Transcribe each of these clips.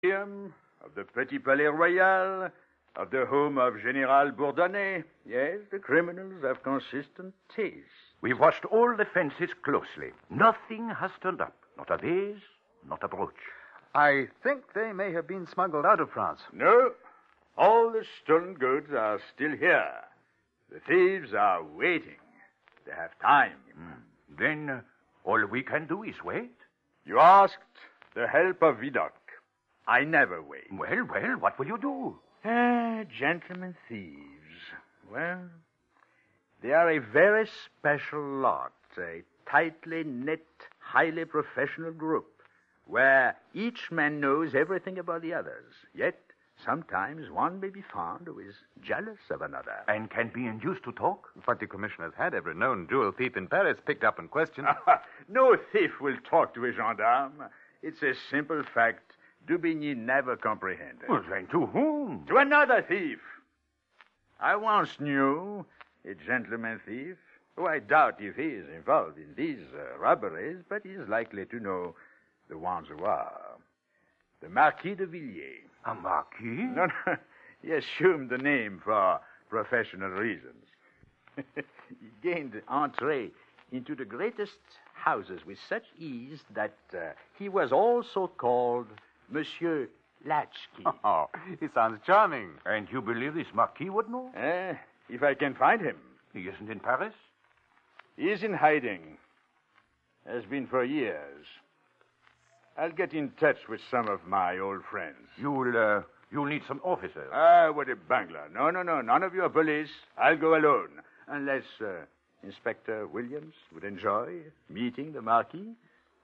museum, of the Petit Palais Royal, of the home of General Bourdonnais. Yes, the criminals have consistent taste. We've watched all the fences closely. Nothing has turned up. Not a vase, not a brooch. I think they may have been smuggled out of France. No, all the stolen goods are still here. The thieves are waiting. They have time. Then all we can do is wait. You asked the help of Vidocq. I never wait. Well, what will you do? Gentlemen thieves. Well, they are a very special lot, a tightly knit, highly professional group, where each man knows everything about the others. Yet, sometimes one may be found who is jealous of another. And can be induced to talk? But the commissioner's had every known jewel thief in Paris picked up and questioned. No thief will talk to a gendarme. It's a simple fact Dubigny never comprehended. Well, then to whom? To another thief. I once knew a gentleman thief who I doubt if he is involved in these robberies, but he is likely to know the ones who are. The Marquis de Villiers. A marquis? No, he assumed the name for professional reasons. He gained entree into the greatest houses with such ease that he was also called Monsieur Latchkey. Oh, he sounds charming. And you believe this marquis would know? If I can find him. He isn't in Paris? He is in hiding. Has been for years. I'll get in touch with some of my old friends. You'll need some officers. What a bungler. No, none of your police. I'll go alone. Unless Inspector Williams would enjoy meeting the Marquis.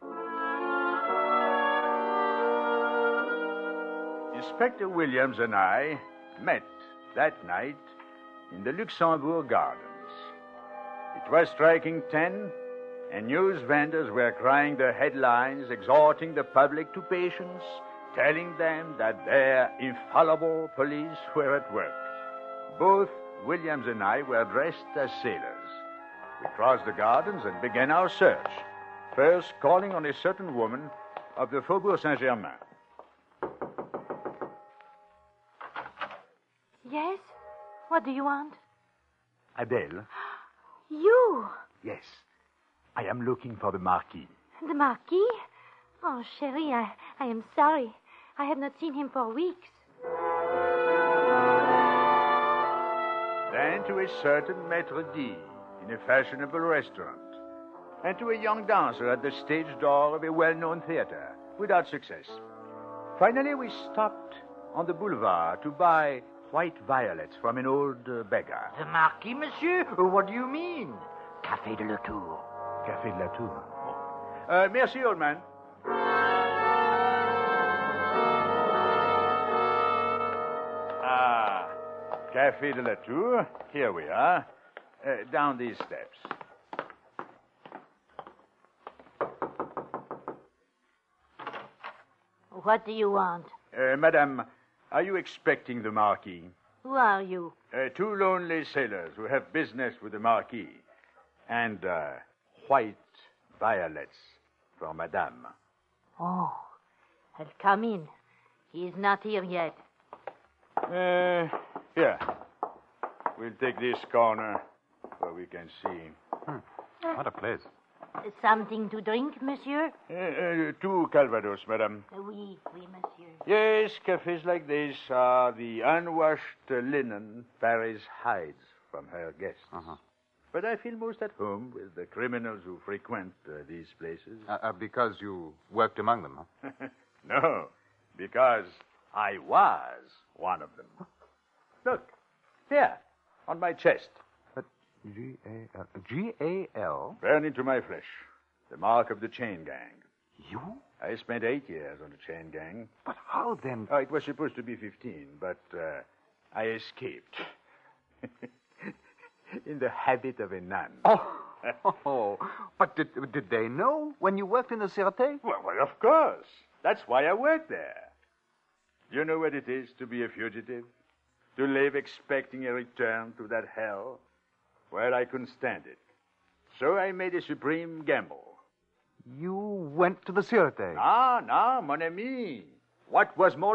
Inspector Williams and I met that night in the Luxembourg Gardens. It was striking 10, and news vendors were crying the headlines, exhorting the public to patience, telling them that their infallible police were at work. Both Williams and I were dressed as sailors. We crossed the gardens and began our search, first calling on a certain woman of the Faubourg Saint-Germain. Yes? What do you want? Adele? You? Yes. I am looking for the Marquis. The Marquis? Oh, Chérie, I am sorry. I have not seen him for weeks. Then to a certain maître d' in a fashionable restaurant, and to a young dancer at the stage door of a well-known theater, without success. Finally, we stopped on the boulevard to buy white violets from an old beggar. The Marquis, monsieur? What do you mean? Café de la Tour. Café de la Tour. Merci, old man. Café de la Tour. Here we are. Down these steps. What do you want? Madame, are you expecting the Marquis? Who are you? 2 lonely sailors who have business with the Marquis. And white violets for Madame. Oh, I'll come in. He is not here yet. Here. We'll take this corner where we can see. What a place. Something to drink, monsieur? 2 Calvados, madame. Oui, monsieur. Yes, cafes like this are the unwashed linen Paris hides from her guests. But I feel most at home with the criminals who frequent these places. Because you worked among them, huh? No, because I was one of them. Look, here, on my chest. G-A-L. G-A-L? Burned into my flesh. The mark of the chain gang. You? I spent 8 years on the chain gang. But how then? Oh, it was supposed to be 15, but I escaped. In the habit of a nun. Oh. But did they know when you worked in the Sûreté? Well, of course. That's why I worked there. Do you know what it is to be a fugitive? To live expecting a return to that hell? Well, I couldn't stand it. So I made a supreme gamble. You went to the Sûreté? No, mon ami. What was more